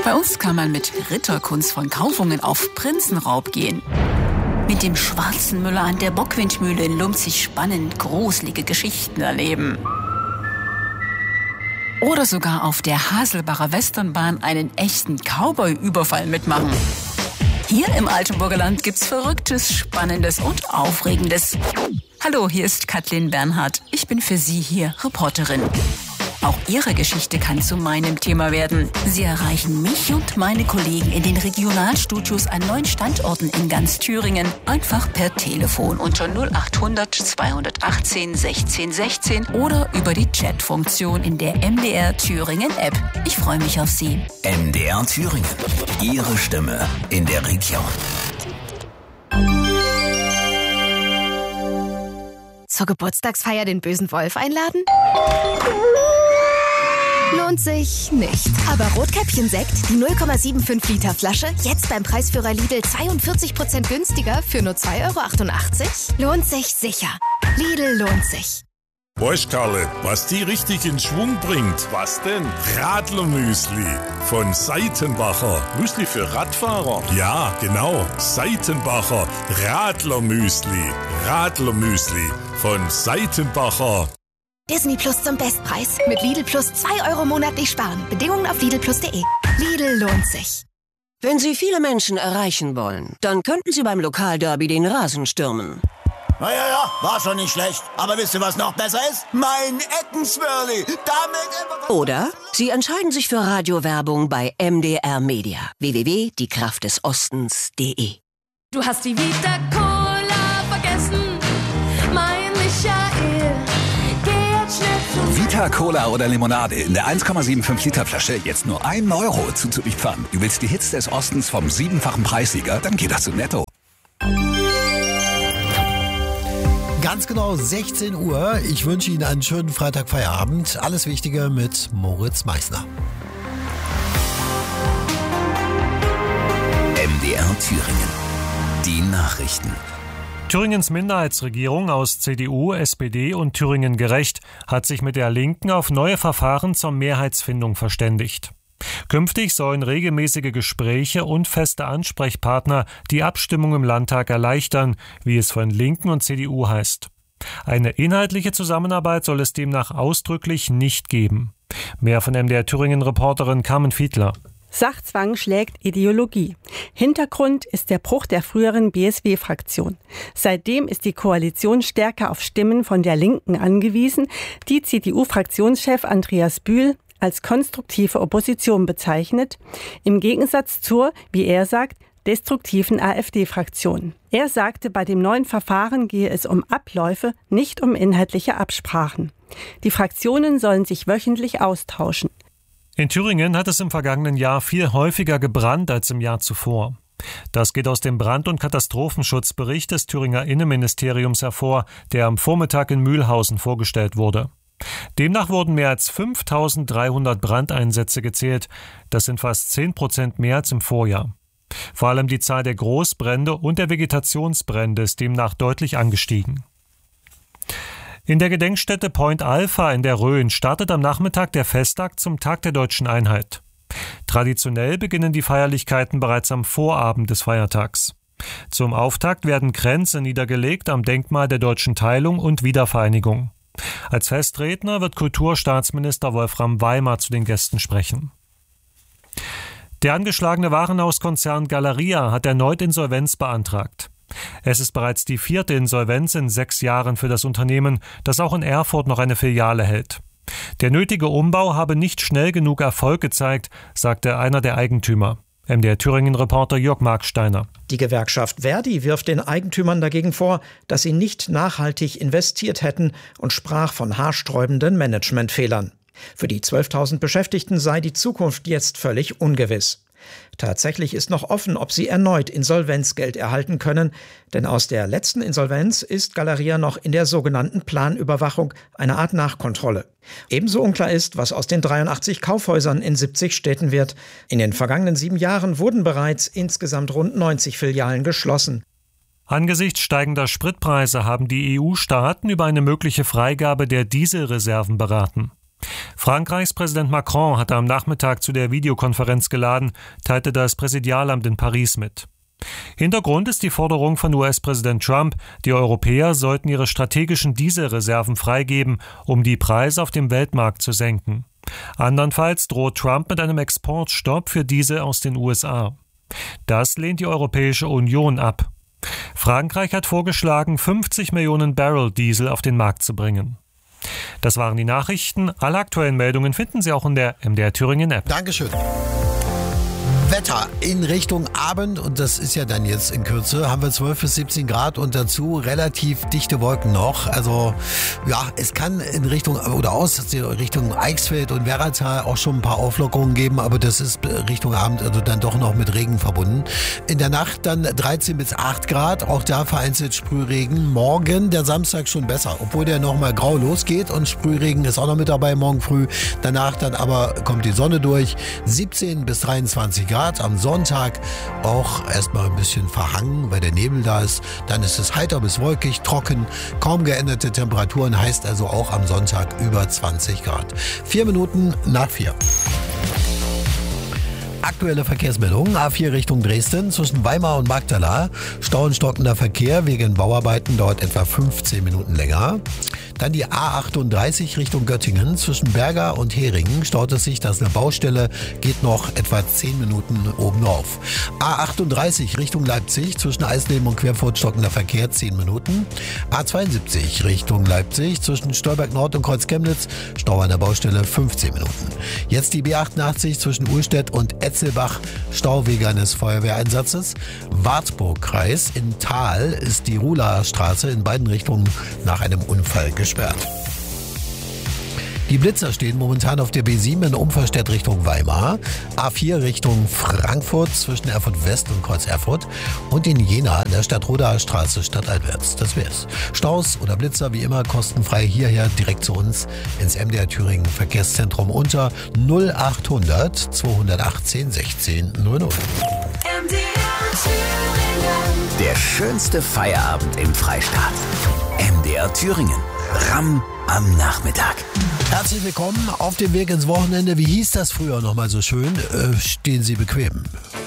Bei uns kann man mit Ritterkunst von Kaufungen auf Prinzenraub gehen. Mit dem schwarzen Müller an der Bockwindmühle in Lumpzig spannend gruselige Geschichten erleben. Oder sogar auf der Haselbacher Westernbahn einen echten Cowboy-Überfall mitmachen. Hier im Altenburger Land gibt's Verrücktes, Spannendes und Aufregendes. Hallo, hier ist Kathleen Bernhardt. Ich bin für Sie hier Reporterin. Auch Ihre Geschichte kann zu meinem Thema werden. Sie erreichen mich und meine Kollegen in den Regionalstudios an 9 Standorten in ganz Thüringen. Einfach per Telefon unter 0800 218 16 16 oder über die Chatfunktion in der MDR Thüringen App. Ich freue mich auf Sie. MDR Thüringen. Ihre Stimme in der Region. Zur Geburtstagsfeier den bösen Wolf einladen? Lohnt sich nicht. Aber Rotkäppchen-Sekt, die 0,75 Liter Flasche, jetzt beim Preisführer Lidl 42% günstiger für nur 2,88 €? Lohnt sich sicher. Lidl lohnt sich. Weißt Karle, was die richtig in Schwung bringt? Was denn? Radlermüsli von Seitenbacher. Müsli für Radfahrer? Ja, genau. Seitenbacher Radlermüsli. Radlermüsli von Seitenbacher. Disney Plus zum Bestpreis. Mit Lidl Plus 2 € monatlich sparen. Bedingungen auf lidlplus.de. Lidl lohnt sich. Wenn Sie viele Menschen erreichen wollen, dann könnten Sie beim Lokalderby den Rasen stürmen. Ja, war schon nicht schlecht. Aber wisst ihr, was noch besser ist? Mein Eckenswirli. Damit... Oder Sie entscheiden sich für Radiowerbung bei MDR Media. www.diekraftdesostens.de. Du hast die Vita Cola vergessen, mein Michael. Geh jetzt schnell zu Vita Cola oder Limonade in der 1,75 Liter Flasche jetzt nur 1 € zuzüglich Pfand. Du willst die Hits des Ostens vom 7-fachen Preissieger? Dann geht das zu Netto. Ganz genau 16 Uhr. Ich wünsche Ihnen einen schönen Freitagfeierabend. Alles Wichtige mit Moritz Meissner. MDR Thüringen. Die Nachrichten. Thüringens Minderheitsregierung aus CDU, SPD und Thüringen Gerecht hat sich mit der Linken auf neue Verfahren zur Mehrheitsfindung verständigt. Künftig sollen regelmäßige Gespräche und feste Ansprechpartner die Abstimmung im Landtag erleichtern, wie es von Linken und CDU heißt. Eine inhaltliche Zusammenarbeit soll es demnach ausdrücklich nicht geben. Mehr von MDR Thüringen-Reporterin Carmen Fiedler. Sachzwang schlägt Ideologie. Hintergrund ist der Bruch der früheren BSW-Fraktion. Seitdem ist die Koalition stärker auf Stimmen von der Linken angewiesen, die CDU-Fraktionschef Andreas Bühl als konstruktive Opposition bezeichnet, im Gegensatz zur, wie er sagt, destruktiven AfD-Fraktion. Er sagte, bei dem neuen Verfahren gehe es um Abläufe, nicht um inhaltliche Absprachen. Die Fraktionen sollen sich wöchentlich austauschen. In Thüringen hat es im vergangenen Jahr viel häufiger gebrannt als im Jahr zuvor. Das geht aus dem Brand- und Katastrophenschutzbericht des Thüringer Innenministeriums hervor, der am Vormittag in Mühlhausen vorgestellt wurde. Demnach wurden mehr als 5.300 Brandeinsätze gezählt. Das sind fast 10% mehr als im Vorjahr. Vor allem die Zahl der Großbrände und der Vegetationsbrände ist demnach deutlich angestiegen. In der Gedenkstätte Point Alpha in der Rhön startet am Nachmittag der Festakt zum Tag der Deutschen Einheit. Traditionell beginnen die Feierlichkeiten bereits am Vorabend des Feiertags. Zum Auftakt werden Kränze niedergelegt am Denkmal der deutschen Teilung und Wiedervereinigung. Als Festredner wird Kulturstaatsminister Wolfram Weimar zu den Gästen sprechen. Der angeschlagene Warenhauskonzern Galeria hat erneut Insolvenz beantragt. Es ist bereits die 4. Insolvenz in 6 Jahren für das Unternehmen, das auch in Erfurt noch eine Filiale hält. Der nötige Umbau habe nicht schnell genug Erfolg gezeigt, sagte einer der Eigentümer. MDR Thüringen-Reporter Jörg Marksteiner. Die Gewerkschaft Verdi wirft den Eigentümern dagegen vor, dass sie nicht nachhaltig investiert hätten und sprach von haarsträubenden Managementfehlern. Für die 12.000 Beschäftigten sei die Zukunft jetzt völlig ungewiss. Tatsächlich ist noch offen, ob sie erneut Insolvenzgeld erhalten können, denn aus der letzten Insolvenz ist Galeria noch in der sogenannten Planüberwachung, eine Art Nachkontrolle. Ebenso unklar ist, was aus den 83 Kaufhäusern in 70 Städten wird. In den vergangenen 7 Jahren wurden bereits insgesamt rund 90 Filialen geschlossen. Angesichts steigender Spritpreise haben die EU-Staaten über eine mögliche Freigabe der Dieselreserven beraten. Frankreichs Präsident Macron hatte am Nachmittag zu der Videokonferenz geladen, teilte das Präsidialamt in Paris mit. Hintergrund ist die Forderung von US-Präsident Trump, die Europäer sollten ihre strategischen Dieselreserven freigeben, um die Preise auf dem Weltmarkt zu senken. Andernfalls droht Trump mit einem Exportstopp für Diesel aus den USA. Das lehnt die Europäische Union ab. Frankreich hat vorgeschlagen, 50 Millionen Barrel Diesel auf den Markt zu bringen. Das waren die Nachrichten. Alle aktuellen Meldungen finden Sie auch in der MDR Thüringen App. Dankeschön. Wetter in Richtung Abend, und das ist ja dann jetzt in Kürze, haben wir 12 bis 17 Grad und dazu relativ dichte Wolken noch. Also ja, es kann in Richtung oder aus Richtung Eichsfeld und Werratal auch schon ein paar Auflockerungen geben, aber das ist Richtung Abend also dann doch noch mit Regen verbunden. In der Nacht dann 13 bis 8 Grad, auch da vereinzelt Sprühregen. Morgen, der Samstag, schon besser, obwohl der nochmal grau losgeht und Sprühregen ist auch noch mit dabei morgen früh. Danach dann aber kommt die Sonne durch, 17 bis 23 Grad. Am Sonntag auch erstmal ein bisschen verhangen, weil der Nebel da ist. Dann ist es heiter bis wolkig, trocken, kaum geänderte Temperaturen, heißt also auch am Sonntag über 20 Grad. 4 Minuten nach 4. Aktuelle Verkehrsmeldungen. A4 Richtung Dresden zwischen Weimar und Magdala. Stau und stockender Verkehr wegen Bauarbeiten dauert etwa 15 Minuten länger. Dann die A38 Richtung Göttingen zwischen Berga und Heringen. Staut es sich, das ist eine Baustelle, geht noch etwa 10 Minuten obenauf. A38 Richtung Leipzig zwischen Eisleben und Querfurt stockender Verkehr 10 Minuten. A72 Richtung Leipzig zwischen Stolberg Nord und Kreuz Chemnitz. Stau an der Baustelle 15 Minuten. Jetzt die B88 zwischen Uhlstedt und Etzelbach. Stau wegen eines Feuerwehreinsatzes. Wartburg-Kreis in Thal ist die Ruhlaer Straße in beiden Richtungen nach einem Unfall gesperrt. Die Blitzer stehen momentan auf der B7 in Umverstedt Richtung Weimar, A4 Richtung Frankfurt zwischen Erfurt West und Kreuz Erfurt und in Jena in der Stadtrodaer Straße stadteinwärts. Das wär's. Staus oder Blitzer wie immer kostenfrei hierher direkt zu uns ins MDR Thüringen Verkehrszentrum unter 0800 218 16 00. Der schönste Feierabend im Freistaat. MDR Thüringen. Ramm am Nachmittag. Herzlich willkommen auf dem Weg ins Wochenende. Wie hieß das früher noch mal so schön? Stehen Sie bequem.